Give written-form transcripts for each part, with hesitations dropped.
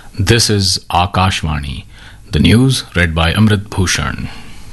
This is Akashvani. The news read by Amrit Bhushan.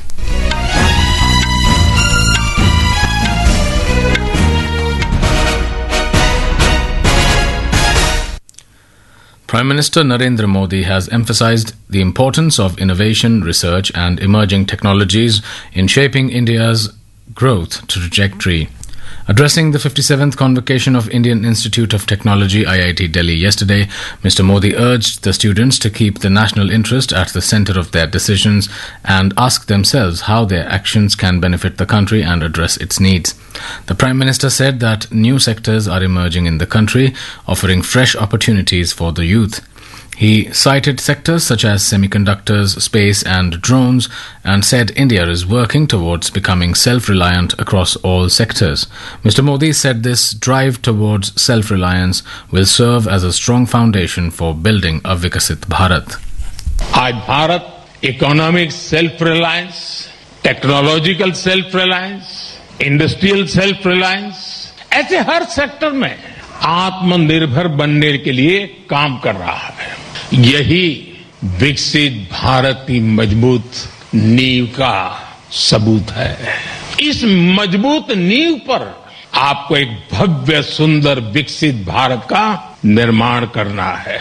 Prime Minister Narendra Modi has emphasized the importance of innovation, research and emerging technologies in shaping India's growth trajectory. Addressing the 57th convocation of Indian Institute of Technology IIT Delhi yesterday, Mr. Modi urged the students to keep the national interest at the centre of their decisions and ask themselves how their actions can benefit the country and address its needs. The Prime Minister said that new sectors are emerging in the country, offering fresh opportunities for the youth. He cited sectors such as semiconductors, space and drones and said India is working towards becoming self-reliant across all sectors. Mr. Modi said this drive towards self-reliance will serve as a strong foundation for building a Vikasit Bharat. आज Bharat economic self reliance, technological self reliance, industrial self reliance, ऐसे हर sector में आत्मनिर्भर बनने के लिए काम कर रहा है. यही विकसित भारत की मजबूत नींव का सबूत है. इस मजबूत नींव पर आपको एक भव्य सुंदर विकसित भारत का निर्माण करना है.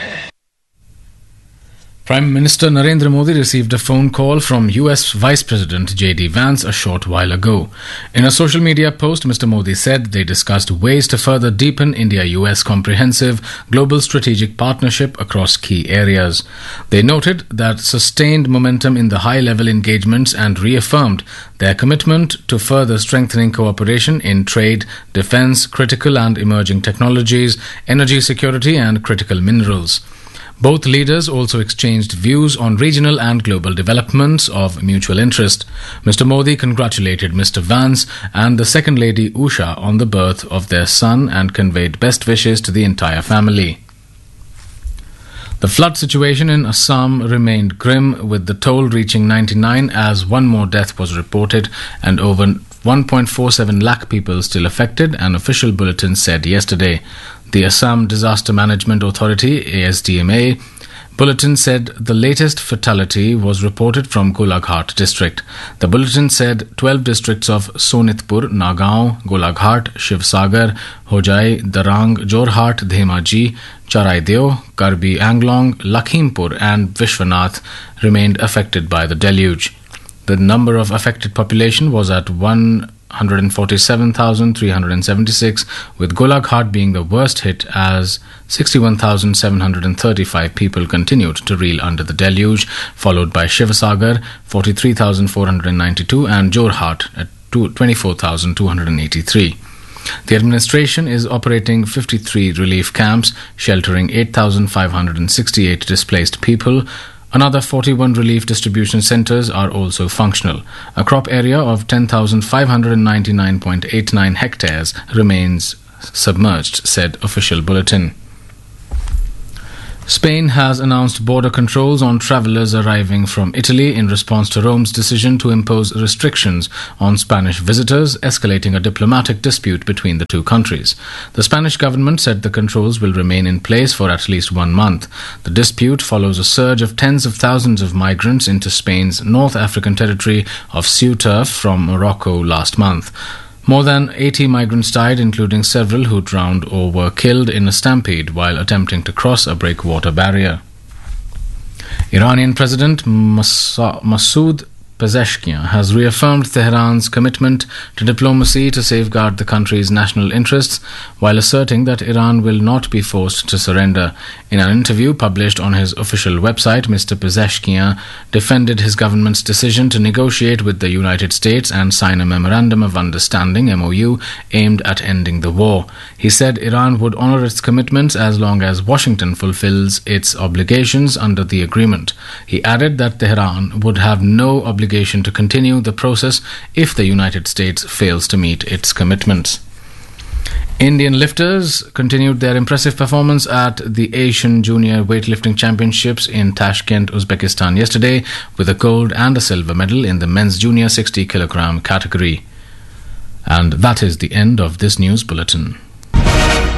Prime Minister Narendra Modi received a phone call from US Vice President J.D. Vance a short while ago. In a social media post, Mr. Modi said they discussed ways to further deepen India-US comprehensive global strategic partnership across key areas. They noted that sustained momentum in the high-level engagements and reaffirmed their commitment to further strengthening cooperation in trade, defense, critical and emerging technologies, energy security and critical minerals. Both leaders also exchanged views on regional and global developments of mutual interest. Mr. Modi congratulated Mr. Vance and the Second Lady Usha on the birth of their son and conveyed best wishes to the entire family. The flood situation in Assam remained grim, with the toll reaching 99 as one more death was reported and over 1.47 lakh people still affected, an official bulletin said yesterday. The Assam Disaster Management Authority, ASDMA, bulletin said the latest fatality was reported from Golaghat district. The bulletin said 12 districts of Sonitpur, Nagaon, Golaghat, Shivsagar, Hojai, Darang, Jorhat, Dhemaji, Charaideo, Karbi Anglong, Lakhimpur and Vishwanath remained affected by the deluge. The number of affected population was at 147,376, with Golaghat being the worst hit as 61,735 people continued to reel under the deluge, followed by Shivsagar 43,492 and Jorhat at 24,283. The administration is operating 53 relief camps, sheltering 8,568 displaced people. Another 41 relief distribution centres are also functional. A crop area of 10,599.89 hectares remains submerged, said official bulletin. Spain has announced border controls on travellers arriving from Italy in response to Rome's decision to impose restrictions on Spanish visitors, escalating a diplomatic dispute between the two countries. The Spanish government said the controls will remain in place for at least 1 month. The dispute follows a surge of tens of thousands of migrants into Spain's North African territory of Ceuta from Morocco last month. More than 80 migrants died, including several who drowned or were killed in a stampede while attempting to cross a breakwater barrier. Iranian President Masoud Pezeshkian has reaffirmed Tehran's commitment to diplomacy to safeguard the country's national interests, while asserting that Iran will not be forced to surrender. In an interview published on his official website, Mr. Pezeshkian defended his government's decision to negotiate with the United States and sign a Memorandum of Understanding (MOU) aimed at ending the war. He said Iran would honor its commitments as long as Washington fulfills its obligations under the agreement. He added that Tehran would have no obligation to continue the process if the United States fails to meet its commitments. Indian lifters continued their impressive performance at the Asian Junior Weightlifting Championships in Tashkent, Uzbekistan yesterday, with a gold and a silver medal in the men's junior 60 kilogram category. And that is the end of this news bulletin.